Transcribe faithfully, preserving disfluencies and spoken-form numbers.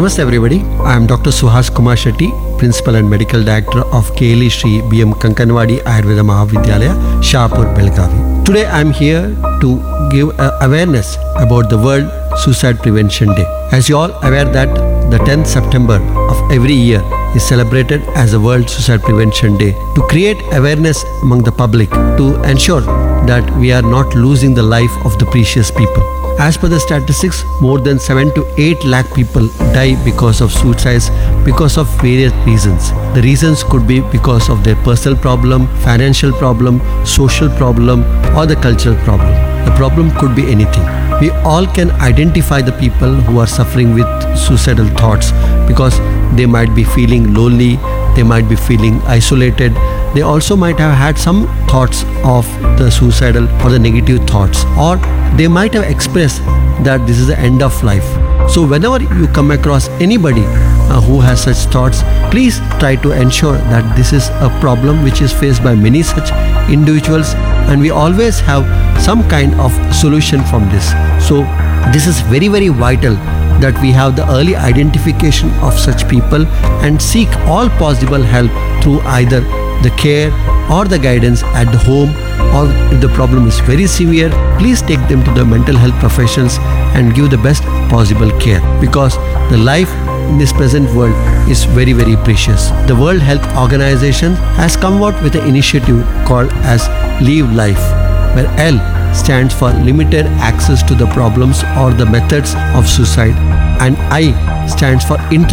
Namaste everybody. I am Doctor Suhas Kumar Shetty, Principal and Medical Director of K L E Shri B M Kankanwadi Ayurveda Mahavidyalaya, Shahpur, Belgavi. Today I am here to give uh, awareness about the World Suicide Prevention Day. As you all aware that the tenth September of every year is celebrated as a World Suicide Prevention Day to create awareness among the public to ensure that we are not losing the life of the precious people. As per the statistics, more than seven to eight lakh people die because of suicides because of various reasons. The reasons could be because of their personal problem, financial problem, social problem, or the cultural problem. The problem could be anything. We all can identify the people who are suffering with suicidal thoughts because they might be feeling lonely, they might be feeling isolated, they also might have had some thoughts of the suicidal or the negative thoughts, or they might have expressed that this is the end of life. So whenever you come across anybody uh, who has such thoughts, please try to ensure that this is a problem which is faced by many such individuals, and we always have some kind of solution from this. So this is very very vital that we have the early identification of such people and seek all possible help through either the care or the guidance at the home, or if the problem is very severe, please take them to the mental health professionals and give the best possible care, because the life in this present world is very very precious. The World Health Organization has come out with an initiative called as Live Life, where L stands for limited access to the problems or the methods of suicide, and I stands for interest